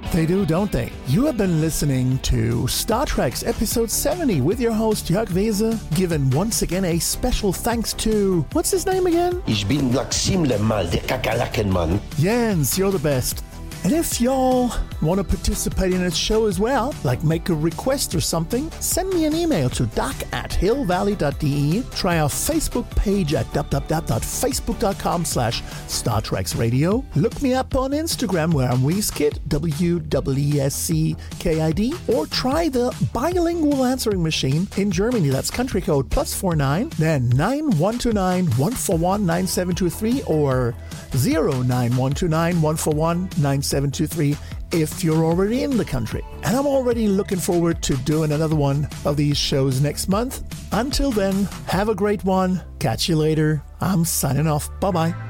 They do, don't they? You have been listening to Star Trek's episode 70 with your host Jörg Weser, giving once again a special thanks to, what's his name again? Ich bin Maxim Lemal, der Kakerlakenmann. Jens, you're the best. And if y'all want to participate in this show as well, like make a request or something, send me an email to doc@hillvalley.de. Try our Facebook page at www.facebook.com/Star Treks Radio. Look me up on Instagram where I'm Weeskid, WWESCKID. Or try the bilingual answering machine in Germany. That's country code +49, then 9129-141-9723 or 09129-141-9723 if you're already in the country. And I'm already looking forward to doing another one of these shows next month. Until then, have a great one. Catch you later. I'm signing off. Bye-bye.